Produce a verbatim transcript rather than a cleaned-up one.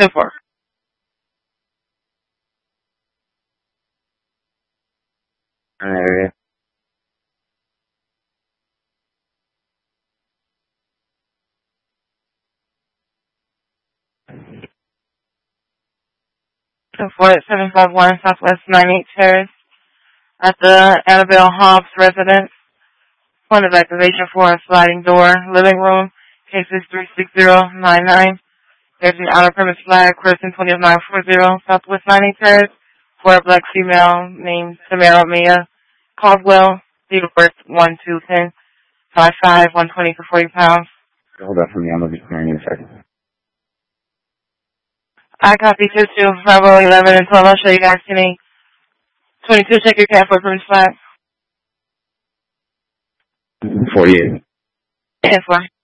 ten four. Area. ten four at seven five one Southwest ninety-eighth Terrace at the Annabelle Hobbs residence. Point of activation for a sliding door, living room, cases three six zero nine nine. There's an outer premise flag, Kristen two oh nine four zero, Southwest ninety Terrace, for a black female named Tamara Mia Caldwell, date of birth one two ten, five five, one twenty to forty pounds. Hold up for me, I'm going to be clearing in a second. I copy two two, Bravo eleven and twelve. I'll show you guys to me. twenty-two, check your cat for premise flag. forty-eight. ten four.